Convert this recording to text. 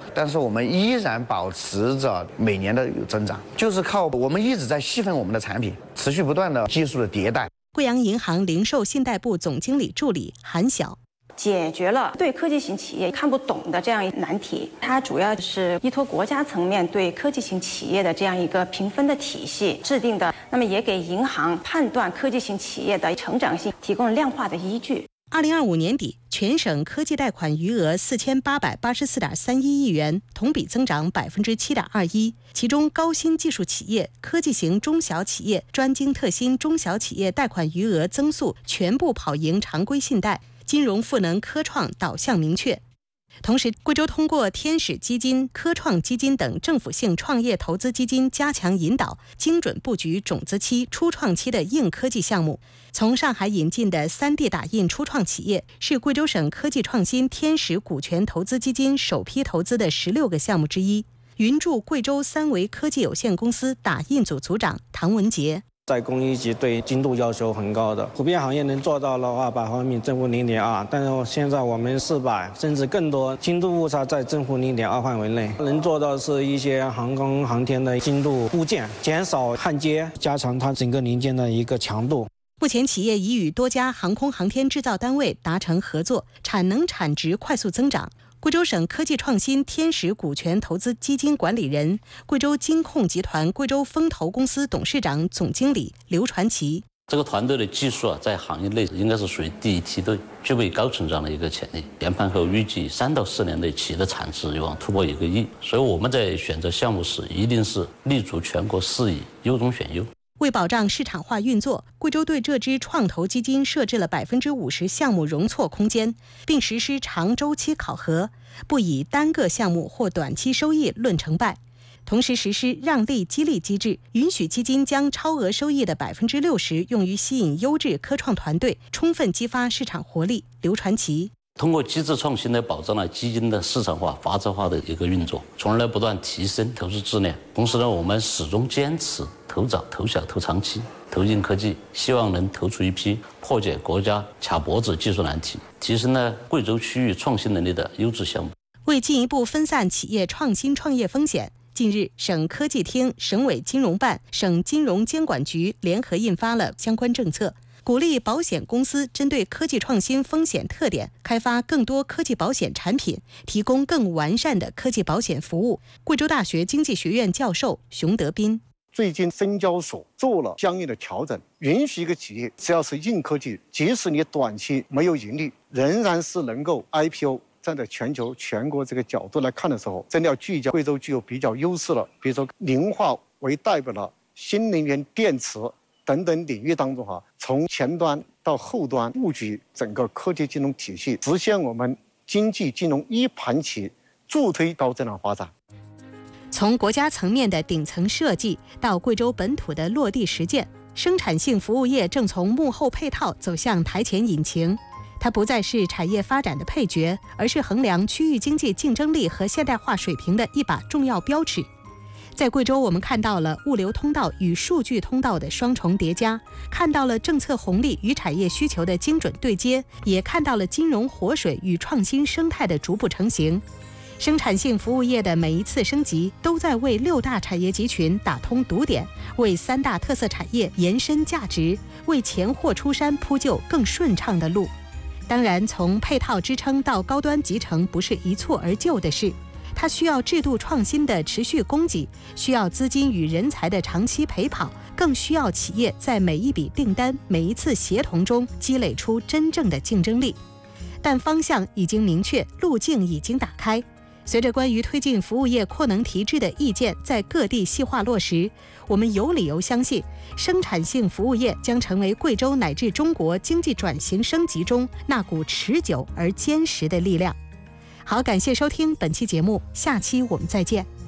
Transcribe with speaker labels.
Speaker 1: 但是我们依然保持着每年的有增长，就是靠我们一直在细分我们的产品，持续不断的技术的迭代。
Speaker 2: 贵阳银行零售信贷部总经理助理韩晓。
Speaker 3: 解决了对科技型企业看不懂的这样一个难题，它主要是依托国家层面对科技型企业的这样一个评分的体系制定的，那么也给银行判断科技型企业的成长性提供了量化的依据。
Speaker 2: 2025年底，全省科技贷款余额4884.31亿元，同比增长7.21%。其中，高新技术企业、科技型中小企业、专精特新中小企业贷款余额增速全部跑赢常规信贷。金融赋能科创导向明确。同时，贵州通过天使基金、科创基金等政府性创业投资基金加强引导，精准布局种子期、初创期的硬科技项目。从上海引进的3D 打印初创企业，是贵州省科技创新天使股权投资基金首批投资的16个项目之一。云筑贵州三维科技有限公司打印组组长唐文杰。
Speaker 4: 在工艺级对精度要求很高的，普遍行业能做到了200毫米正负0.2，但是现在我们400甚至更多，精度误差在正负0.2范围内，能做到是一些航空航天的精度部件，减少焊接，加强它整个零件的一个强度。
Speaker 2: 目前，企业已与多家航空航天制造单位达成合作，产能产值快速增长。贵州省科技创新天使股权投资基金管理人、贵州金控集团贵州风投公司董事长、总经理刘传奇。
Speaker 5: 这个团队的技术在行业内应该是属于第一梯队，具备高成长的一个潜力。研判后预计3到4年内企业的产值有望突破1个亿，所以我们在选择项目时一定是立足全国4亿，优中选优。
Speaker 2: 为保障市场化运作，贵州对这支创投基金设置了50%项目容错空间，并实施长周期考核，不以单个项目或短期收益论成败。同时实施让利激励机制，允许基金将超额收益的60%用于吸引优质科创团队，充分激发市场活力。刘传奇。
Speaker 5: 通过机制创新来保障了基金的市场化、法治化的一个运作，从而来不断提升投资质量。同时呢，我们始终坚持投早、投小、投长期、投硬科技，希望能投出一批破解国家卡脖子技术难题，提升了贵州区域创新能力的优质项目。
Speaker 2: 为进一步分散企业创新创业风险，近日，省科技厅、省委金融办、省金融监管局联合印发了相关政策，鼓励保险公司针对科技创新风险特点，开发更多科技保险产品，提供更完善的科技保险服务。贵州大学经济学院教授熊德斌。
Speaker 6: 最近深交所做了相应的调整，允许一个企业只要是硬科技，即使你短期没有盈利，仍然是能够 IPO。站在全国这个角度来看的时候，真的要聚焦贵州具有比较优势了，比如说磷化为代表的新能源电池等等领域当中从前端到后端布局整个科技金融体系，实现我们经济金融一盘棋，助推高质量发展。
Speaker 2: 从国家层面的顶层设计到贵州本土的落地实践，生产性服务业正从幕后配套走向台前引擎。它不再是产业发展的配角，而是衡量区域经济竞争力和现代化水平的一把重要标尺。在贵州，我们看到了物流通道与数据通道的双重叠加，看到了政策红利与产业需求的精准对接，也看到了金融活水与创新生态的逐步成型。生产性服务业的每一次升级，都在为6大产业集群打通堵点，为3大特色产业延伸价值，为钱货出山铺就更顺畅的路。当然，从配套支撑到高端集成不是一蹴而就的事，它需要制度创新的持续供给，需要资金与人才的长期陪跑，更需要企业在每一笔订单、每一次协同中积累出真正的竞争力。但方向已经明确，路径已经打开。随着关于推进服务业扩能提质的意见在各地细化落实，我们有理由相信，生产性服务业将成为贵州乃至中国经济转型升级中那股持久而坚实的力量。好，感谢收听本期节目，下期我们再见。